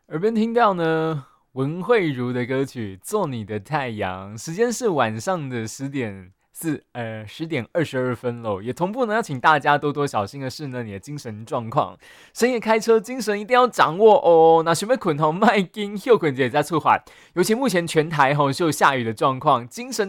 耳边听到呢文慧茹的歌曲《做你的太阳》，时间是晚上的10点22分喽，也同步呢要请大家多多小心的是呢你的精神状况，深夜开车精神一定要掌握哦。那想要困吼麦金休困者在出发，尤其目前全台吼是有下雨的状况，精神